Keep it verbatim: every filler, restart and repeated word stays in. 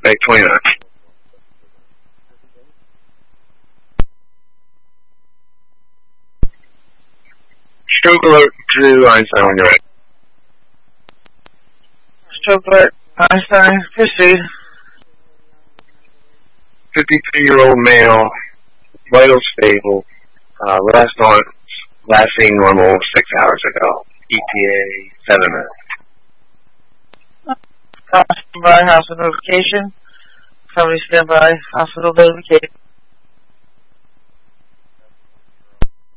May twenty-ninth. Stroke alert to Einstein when you're ready. Stroke alert, Einstein, proceed. fifty-three-year-old male, vital stable, uh, last on, last seen normal six hours ago. E T A seven minutes. Standby, hospital notification. Somebody stand by, hospital notification.